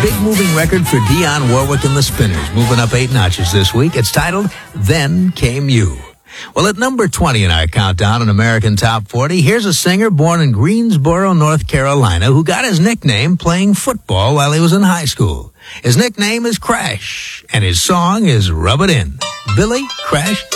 Big moving record for Dionne Warwick and the Spinners, moving up 8 notches this week. It's titled, Then Came You. Well, at number 20 in our countdown in American Top 40, here's a singer born in Greensboro, North Carolina, who got his nickname playing football while he was in high school. His nickname is Crash, and his song is Rub It In. Billy Crash